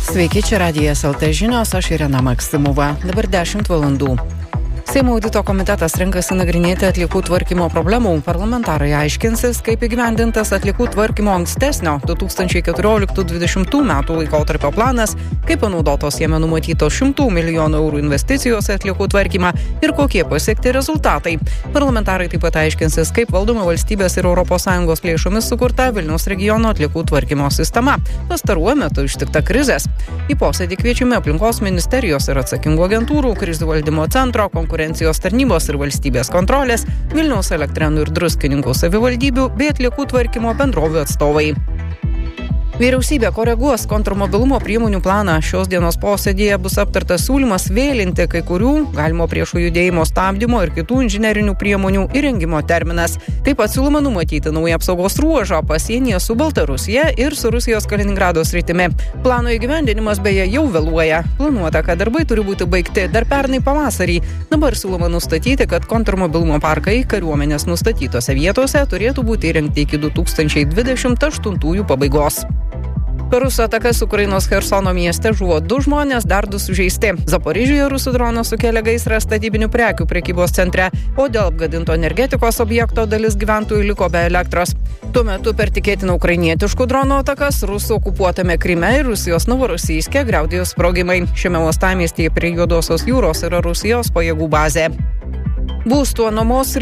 Sveiki, čia Radijas LT žinios, aš Irena Maksimova. Dabar 10 valandų. Seimo audito komitetas renkasi nagrinėti atliekų tvarkymo problemų. Parlamentarai aiškinsis, kaip įgyvendintas atliekų tvarkymo ankstesnio 2014-2020 metų laikotarpio planas, kaip panaudotos jame numatytos 100 milijonų eurų investicijos atliekų tvarkymą ir kokie pasiekti rezultatai. Parlamentarai taip pat aiškinsis, kaip valdoma valstybės ir ES lėšomis sukurta Vilniaus regiono atliekų tvarkymo sistema. Pastaruoju metu ištikta krizės. Į posėdį kviečiami aplinkos ministerijos ir atsakingų agentūrų, krizių valdymo centro, konkurencijos tarnybos ir valstybės kontrolės, Vilniaus Elektrėnų ir Druskininkų savivaldybių bei atliekų tvarkymo bendrovių atstovai. Vyriausybė koreguos kontrmobilumo priemonių planą. Šios dienos posėdėje bus aptartas siūlymas vėlinti kai kurių galimo priešų judėjimo stabdymo ir kitų inžinerinių priemonių įrengimo terminas. Taip pat siūloma numatyti naują apsaugos ruožą pasienyje su Baltarusija ir su Rusijos Kaliningrado sritimi. Plano įgyvendinimas beje jau vėluoja. Planuota, kad darbai turi būti baigti dar pernai pavasarį. Dabar siūloma nustatyti, kad kontrmobilumo parkai kariuomenės nustatytose vietose turėtų būti įrengti iki 2028 pabaigos. Per rusų atakas Ukrainos Chersono mieste žuvo 2 žmonės, dar 2 sužeisti. Zaporižiuje rusų dronas sukėlė gaisrą statybinių prekių prekybos centre, o dėl apgadinto energetikos objekto dalis gyventojų liko be elektros. Tuo metu per tikėtiną ukrainietiškų dronų atakas rusų okupuotame Kryme ir Rusijos Novorosijske griaudėjo sprogimai. Šiame uostamiestyje prie Juodosios jūros yra Rusijos pajėgų bazė. Būsto nuomos